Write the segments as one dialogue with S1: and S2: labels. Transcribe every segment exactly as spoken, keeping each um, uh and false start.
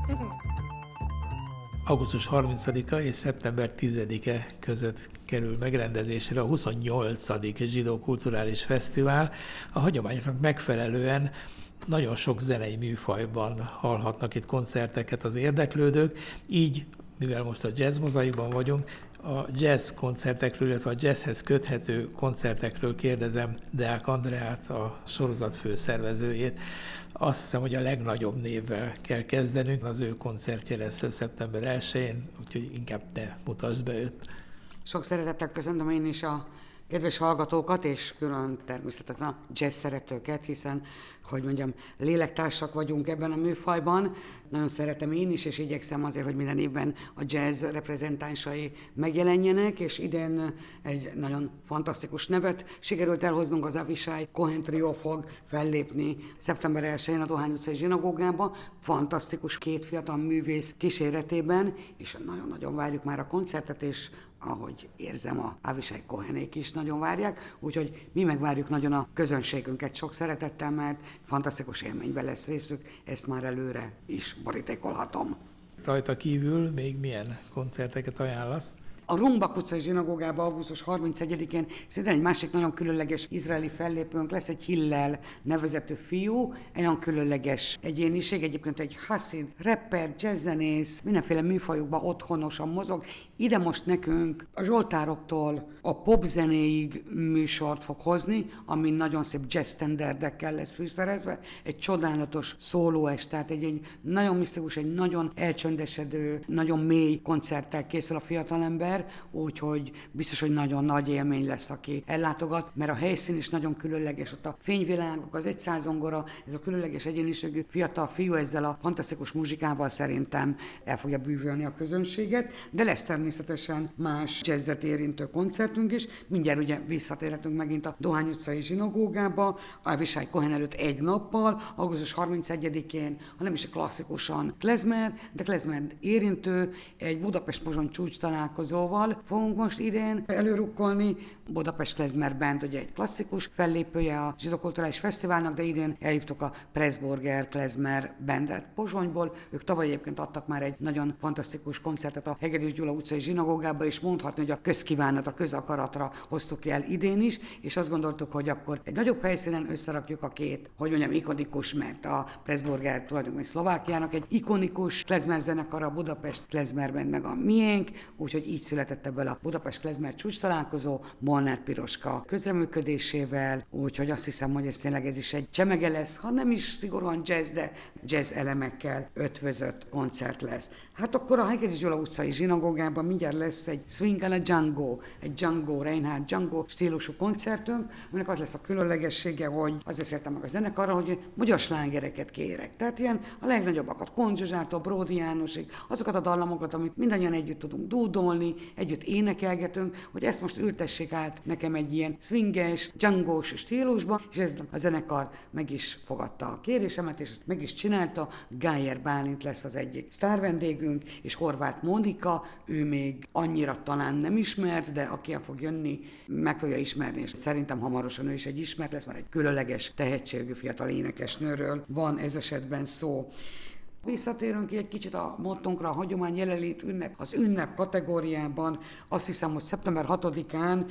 S1: augusztus harmincadika és szeptember tizedike között kerül megrendezésre a huszonnyolcadik Zsidó Kulturális Fesztivál. A hagyományoknak megfelelően nagyon sok zenei műfajban hallhatnak itt koncerteket az érdeklődők, így, mivel most a Jazz Mozaikban vagyunk, a jazz koncertekről, illetve a jazzhez köthető koncertekről kérdezem Deák Andreát, a sorozat főszervezőjét. Azt hiszem, hogy a legnagyobb névvel kell kezdenünk, az ő koncertje lesz szeptember elsején, úgyhogy inkább te mutasd be őt.
S2: Sok szeretettel köszöntöm én is a kedves hallgatókat, és külön természetesen a jazz szeretőket, hiszen, hogy mondjam, lélektársak vagyunk ebben a műfajban. Nagyon szeretem én is, és igyekszem azért, hogy minden évben a jazz reprezentánsai megjelenjenek, és idén egy nagyon fantasztikus nevet sikerült elhoznunk, az Avishai Cohen Trio fog fellépni szeptember elsején a Dohány utcai zsinagógába. Fantasztikus két fiatal művész kíséretében, és nagyon-nagyon várjuk már a koncertet, és ahogy érzem, a Avishai Cohenék is nagyon várják, úgyhogy mi megvárjuk nagyon a közönségünket sok szeretettel, mert fantasztikus élményben lesz részük, ezt már előre is borítékolhatom.
S1: Rajta kívül még milyen koncerteket ajánlasz?
S2: A Rumbak utcai zsinagógában augusztus harmincegyedikén szintén egy másik nagyon különleges izraeli fellépőnk lesz, egy Hillel nevezetű fiú, egy nagyon különleges egyéniség, egyébként egy haszid, rapper, jazzzenész, mindenféle műfajokban otthonosan mozog. Ide most nekünk a zsoltároktól a popzenéig műsort fog hozni, ami nagyon szép jazz standardekkel lesz fűszerezve, egy csodálatos szólóest, tehát egy, egy nagyon misztikus, egy nagyon elcsöndesedő, nagyon mély koncerttel készül a fiatalember, úgyhogy biztos, hogy nagyon nagy élmény lesz, aki ellátogat, mert a helyszín is nagyon különleges, ott a fényvilágok, az egyszázongora, ez a különleges egyéniségű fiatal fiú ezzel a fantasztikus muzsikával szerintem el fogja bűvölni a közönséget, de lesz természetesen más jazzet érintő koncertünk is. Mindjárt ugye visszatérhetünk megint a Dohány utcai zsinagógába, a Avishai Cohen előtt egy nappal, augusztus harmincegyedikén, ha nem is klasszikusan klezmer, de klezmer érintő, egy Budapest-Pozsony csúcs találkozóval fogunk most idén előrukkolni. Budapest Klezmer Band ugye egy klasszikus fellépője a Zsidó Kulturális Fesztiválnak, de idén elhívtuk a Pressburger Klezmer Bandet Pozsonyból. Ők tavaly egyébként adtak már egy nagyon fantasztikus koncertet a Hegedűs Gyula utcai zsinagógába, és mondhatni, hogy a közkívánat, a közakaratra hoztuk el idén is, és azt gondoltuk, hogy akkor egy nagyobb helyszínen összerakjuk a két, hogy mondjam, ikonikus, mert a Pressburger tulajdonképpen Szlovákiának egy ikonikus klezmer zenekara, a Budapest Klezmer Band meg a miénk, úgyhogy így született ebből a Budapest Klezmer csúcs találkozó Molnár Piroska közreműködésével, úgyhogy azt hiszem, hogy ez tényleg ez is egy csemege lesz, ha nem is szigorúan jazz, de jazz elemekkel ötvözött koncert lesz. Hát akkor a Hegedűs Gyula utcai zsinagógában mindjárt lesz egy Swing a Django, egy Django, Reinhard Django stílusú koncertünk, aminek az lesz a különlegessége, hogy azt beszéltem meg a zenekarra, hogy magyar slágereket kérek. Tehát ilyen a legnagyobbakat, Kon Zsuzsától, Bródi Jánosig, azokat a dallamokat, amit mindannyian együtt tudunk dúdolni, együtt énekelgetünk, hogy ezt most ültessék át nekem egy ilyen swinges, Djangós stílusba, és ez a zenekar meg is fogadta a kérésemet, és ezt meg is csinálta. Gájer Bálint lesz az egyik sztárvendégünk, és Horváth Mónika, ő még annyira talán nem ismert, de aki el fog jönni, meg fogja ismerni, és szerintem hamarosan ő is egy ismert lesz, mert egy különleges tehetségű fiatal énekesnőről van ez esetben szó. Visszatérünk egy kicsit a mottónkra, a hagyomány, jelenlét, ünnep. Az ünnep kategóriában azt hiszem, hogy szeptember hatodikán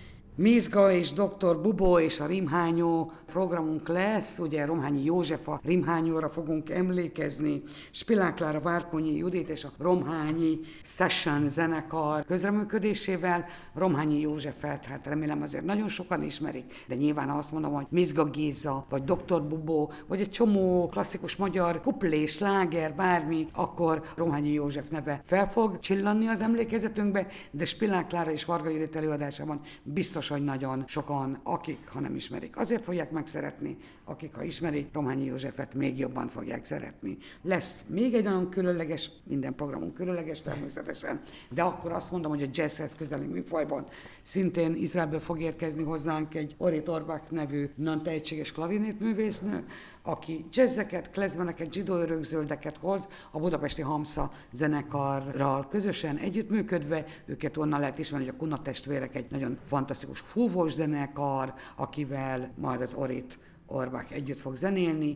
S2: Mizga és doktor Bubó és a Rimhányó programunk lesz, ugye Romhányi József a Rimhányóra fogunk emlékezni, Spilák Klára, Várkonyi Judit és a Romhányi Session zenekar közreműködésével. Romhányi Józsefet, hát remélem azért nagyon sokan ismerik, de nyilván azt mondom, hogy Mizga Géza, vagy doktor Bubó, vagy egy csomó klasszikus magyar kuplé, sláger, bármi, akkor Romhányi József neve fel fog csillanni az emlékezetünkbe, de Spilák Klára és Varga Judit előadásában biztos, hogy nagyon sokan, akik, ha nem ismerik, azért fogják megszeretni, akik, ha ismerik, Romhányi Józsefet még jobban fogják szeretni. Lesz még egy nagyon különleges, minden programunk különleges természetesen, de akkor azt mondom, hogy a jazzhez közeli műfajban szintén Izraelből fog érkezni hozzánk egy Orit Orbach nevű nagyon tehetséges klarinétművésznő, aki jazzeket, klezmeneket, zsidó örökzöldeket hoz a budapesti Hamsa zenekarral közösen együttműködve. Őket onnan lehet ismerni, hogy a Kuna testvérek egy nagyon fantasztikus fúvós zenekar, akivel majd az Orit Orbach együtt fog zenélni.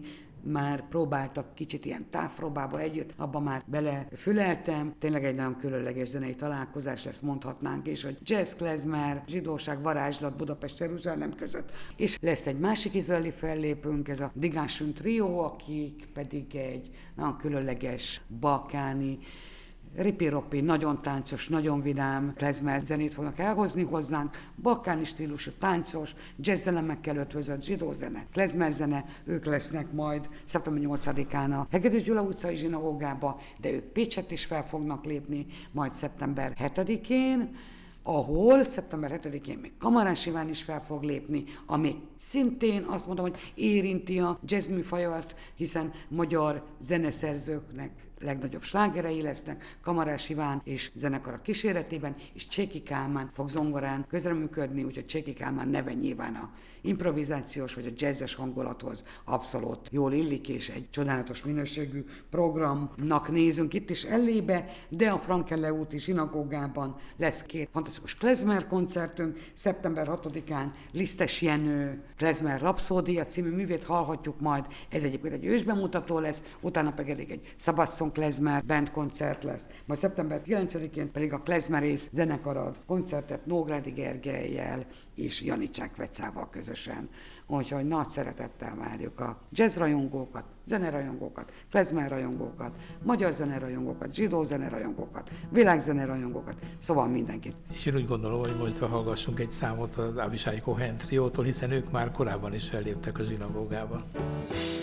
S2: már próbáltak kicsit ilyen távpróbába együtt, abba már belefüleltem. Tényleg egy nagyon különleges zenei találkozás, ezt mondhatnánk is, hogy jazz, klezmer, zsidóság, varázslat Budapest Jeruzsálem között. És lesz egy másik izraeli fellépőnk, ez a Digásün Trio, akik pedig egy nagyon különleges balkáni ripi-ropi, nagyon táncos, nagyon vidám klezmer zenét fognak elhozni hozzánk, balkáni stílusú, táncos, jazzelemekkel ötvözött zsidó zene, klezmer zene, ők lesznek majd szeptember nyolcadikán a Hegedűs Gyula utcai zsinagógába, de ők Pécset is fel fognak lépni, majd szeptember hetedikén, ahol szeptember hetedikén még Kamarás Iván is fel fog lépni, ami szintén azt mondom, hogy érinti a jazz műfajat, hiszen magyar zeneszerzőknek legnagyobb slágerei lesznek, Kamarás Iván és zenekara kíséretében, és Cséki Kálmán fog zongorán közreműködni, úgyhogy Cséki Kálmán neve nyilván a improvizációs vagy a jazzes hangulathoz abszolút jól illik, és egy csodálatos minőségű programnak nézünk itt is elébe, de a Frankelle úti zsinagógában lesz két fantasztikus klezmer koncertünk, szeptember hatodikán Lisztes Jenő Klezmer Rapszódia című művét hallhatjuk majd, ez egyébként egy ősbemutató lesz, utána pedig egy Szabadszon klezmer band koncert lesz, majd szeptember kilencedikén pedig a klezmerész zenekarad koncertet Nógrádi Gergellyel és Janicsák Vecával közösen. Úgyhogy nagy szeretettel várjuk a jazz rajongókat, zenerajongókat, klezmer rajongókat, magyar zenerajongókat, zsidó zenerajongókat, világzene rajongókat, szóval mindenkit.
S1: És én úgy gondolom, hogy most hallgassunk egy számot az Avishai Cohen triótól, hiszen ők már korábban is felléptek a zsinagógában.